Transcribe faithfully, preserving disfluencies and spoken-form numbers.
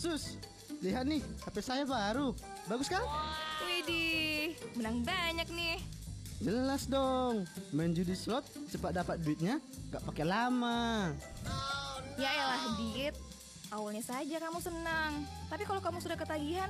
Sus, lihat nih, H P saya baru. Bagus kan? Widih, menang banyak nih. Jelas dong. Main judi slot cepat dapat duitnya, gak pakai lama. Ya elah, Dit. Awalnya saja kamu senang. Tapi kalau kamu sudah ketagihan,